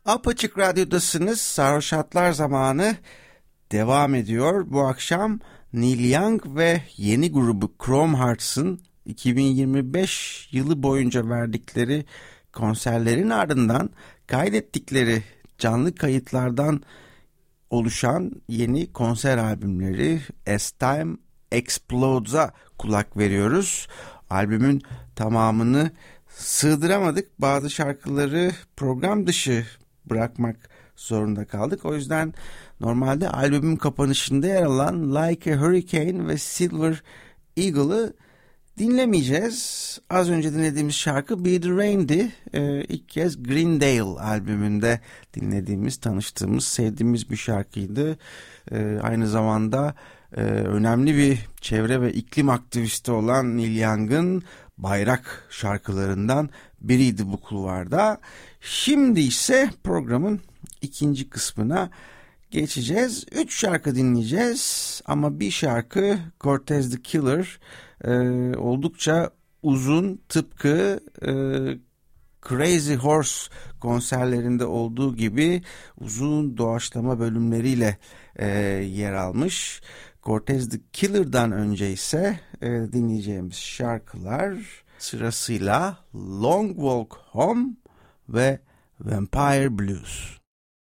Apaçık Radyo'dasınız. Sarhoş Hatlar zamanı devam ediyor. Bu akşam Neil Young ve yeni grubu Chrome Hearts'ın 2025 yılı boyunca verdikleri konserlerin ardından kaydettikleri canlı kayıtlardan oluşan yeni konser albümleri As Time Explodes'a kulak veriyoruz. Albümün tamamını sığdıramadık. Bazı şarkıları program dışı bırakmak zorunda kaldık. O yüzden normalde albümün kapanışında yer alan Like a Hurricane ve Silver Eagle'ı dinlemeyeceğiz. Az önce dinlediğimiz şarkı Be The Rain'di. İlk kez Greendale albümünde dinlediğimiz, tanıştığımız, sevdiğimiz bir şarkıydı. Aynı zamanda önemli bir çevre ve iklim aktivisti olan Neil Young'ın bayrak şarkılarından biriydi bu kulvarda. Şimdi ise programın ikinci kısmına geçeceğiz. 3 şarkı dinleyeceğiz ama bir şarkı Cortez the Killer oldukça uzun, tıpkı Crazy Horse konserlerinde olduğu gibi uzun doğaçlama bölümleriyle yer almış. Cortez the Killer'dan önce ise dinleyeceğimiz şarkılar sırasıyla Long Walk Home ve Vampire Blues.